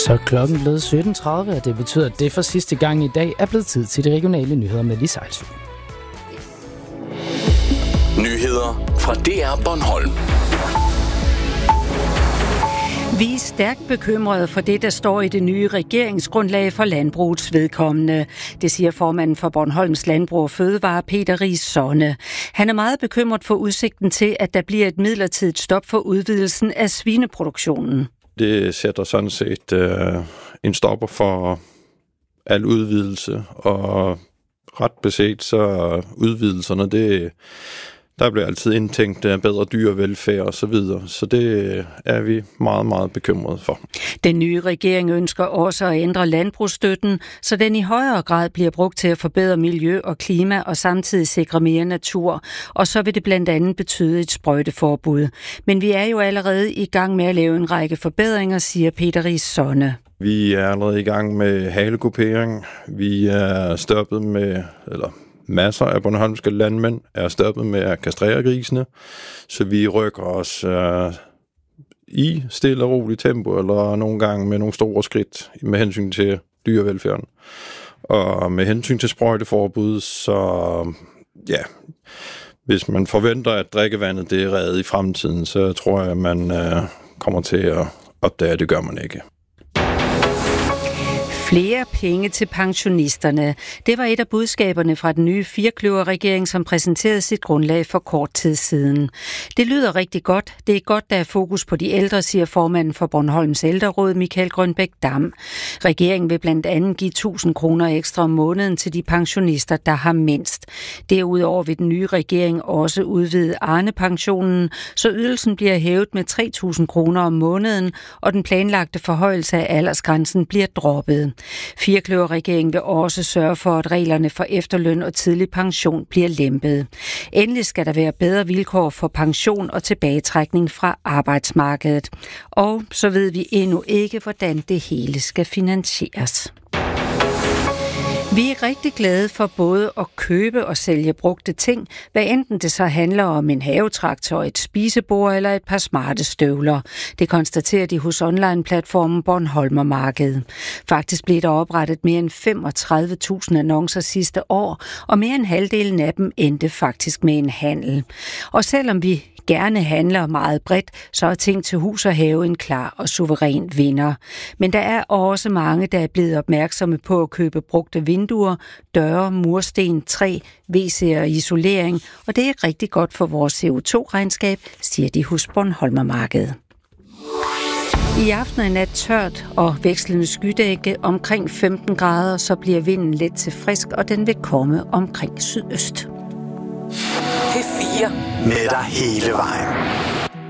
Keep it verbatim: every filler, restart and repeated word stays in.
Så klokken blevet sytten tredive, og det betyder, at det for sidste gang i dag er blevet tid til de regionale nyheder med Lis Ejlsø. Nyheder fra D R Bornholm. Vi er stærkt bekymrede for det, der står i det nye regeringsgrundlag for landbrugets vedkommende. Det siger formanden for Bornholms Landbrug og Fødevare, Peter Riis Sonne. Han er meget bekymret for udsigten til, at der bliver et midlertidigt stop for udvidelsen af svineproduktionen. Det sætter sådan set øh, en stopper for al udvidelse, og ret beset så udvidelserne, det, der bliver altid indtænkt bedre dyrevelfærd og så videre, så det er vi meget, meget bekymrede for. Den nye regering ønsker også at ændre landbrugsstøtten, så den i højere grad bliver brugt til at forbedre miljø og klima og samtidig sikre mere natur, og så vil det blandt andet betyde et sprøjteforbud. Men vi er jo allerede i gang med at lave en række forbedringer, siger Peter Riis Sonne. Vi er allerede i gang med halekupering. Vi er stoppet med, eller masser af bornholmske landmænd er stoppet med at kastrere grisene, så vi rykker os øh, i stille og roligt tempo, eller nogle gange med nogle store skridt med hensyn til dyrevelfærden. Og med hensyn til sprøjteforbud, så ja, hvis man forventer, at drikkevandet det er reddet i fremtiden, så tror jeg, at man øh, kommer til at opdage, at det gør man ikke. Flere penge til pensionisterne. Det var et af budskaberne fra den nye firkløverregering, som præsenterede sit grundlag for kort tid siden. Det lyder rigtig godt. Det er godt, der er fokus på de ældre, siger formanden for Bornholms Ældreråd, Michael Grønbæk Dam. Regeringen vil blandt andet give tusind kroner ekstra om måneden til de pensionister, der har mindst. Derudover vil den nye regering også udvide Arne-pensionen, så ydelsen bliver hævet med tre tusind kroner om måneden, og den planlagte forhøjelse af aldersgrænsen bliver droppet. Firkløverregeringen vil også sørge for, at reglerne for efterløn og tidlig pension bliver lempet. Endelig skal der være bedre vilkår for pension og tilbagetrækning fra arbejdsmarkedet. Og så ved vi endnu ikke, hvordan det hele skal finansieres. Vi er rigtig glade for både at købe og sælge brugte ting, hvad enten det så handler om en havetraktor, et spisebord eller et par smarte støvler. Det konstaterer de hos online-platformen Bornholmermarkedet. Faktisk blev der oprettet mere end femogtredive tusind annoncer sidste år, og mere end halvdelen af dem endte faktisk med en handel. Og selvom vi gerne handler meget bredt, så er ting til hus og have en klar og suveræn vinder. Men der er også mange, der er blevet opmærksomme på at købe brugte vinduer, døre, mursten, træ, W C og isolering, og det er rigtig godt for vores C O to regnskab, siger de hos Bornholmermarkedet. I aften er nat tørt og vekslende skydække omkring femten grader, så bliver vinden let til frisk, og den vil komme omkring sydøst. P fire med dig hele vejen.